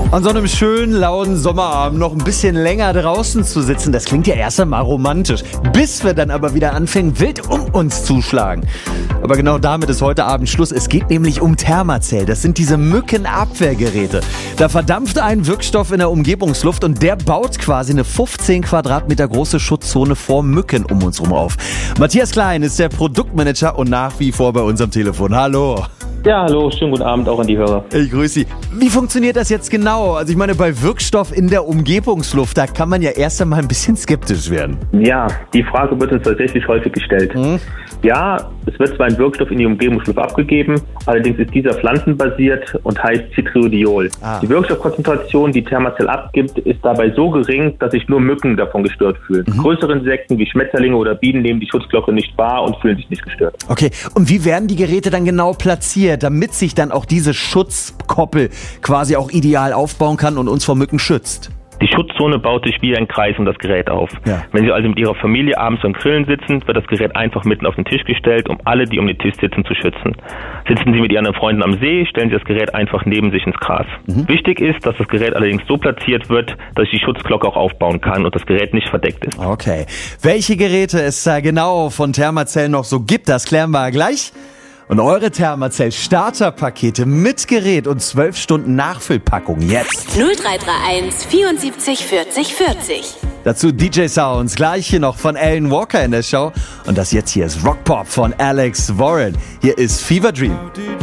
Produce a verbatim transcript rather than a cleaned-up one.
An so einem schönen, lauen Sommerabend noch ein bisschen länger draußen zu sitzen, das klingt ja erst einmal romantisch. Bis wir dann aber wieder anfangen, wild um uns zuschlagen. Aber genau damit ist heute Abend Schluss. Es geht nämlich um Thermacell. Das sind diese Mückenabwehrgeräte. Da verdampft ein Wirkstoff in der Umgebungsluft und der baut quasi eine fünfzehn Quadratmeter große Schutzzone vor Mücken um uns rum auf. Matthias Klein ist der Produktmanager und nach wie vor bei uns am Telefon. Hallo. Ja, hallo, schönen guten Abend auch an die Hörer. Ich grüße Sie. Wie funktioniert das jetzt genau? Also ich meine, bei Wirkstoff in der Umgebungsluft, da kann man ja erst einmal ein bisschen skeptisch werden. Ja, die Frage wird uns tatsächlich häufig gestellt. Mhm. Ja, es wird zwar ein Wirkstoff in die Umgebungsluft abgegeben, allerdings ist dieser pflanzenbasiert und heißt Citriodiol. Ah. Die Wirkstoffkonzentration, die Thermacell abgibt, ist dabei so gering, dass sich nur Mücken davon gestört fühlen. Mhm. Größere Insekten wie Schmetterlinge oder Bienen nehmen die Schutzglocke nicht wahr und fühlen sich nicht gestört. Okay, und wie werden die Geräte dann genau platziert, damit sich dann auch diese Schutzkoppel quasi auch ideal aufbauen kann und uns vor Mücken schützt? Die Schutzzone baut sich wie ein Kreis um das Gerät auf. Ja. Wenn Sie also mit Ihrer Familie abends beim Grillen sitzen, wird das Gerät einfach mitten auf den Tisch gestellt, um alle, die um den Tisch sitzen, zu schützen. Sitzen Sie mit Ihren Freunden am See, stellen Sie das Gerät einfach neben sich ins Gras. Mhm. Wichtig ist, dass das Gerät allerdings so platziert wird, dass ich die Schutzglocke auch aufbauen kann und das Gerät nicht verdeckt ist. Okay. Welche Geräte es da genau von Thermacell noch so gibt, das klären wir gleich. Und eure Thermacell Starterpakete mit Gerät und zwölf Stunden Nachfüllpackung jetzt. null drei drei eins vierundsiebzig vierzig vierzig. Dazu D J Sounds, gleich hier noch von Alan Walker in der Show. Und das jetzt hier ist Rock Pop von Alex Warren. Hier ist Fever Dream.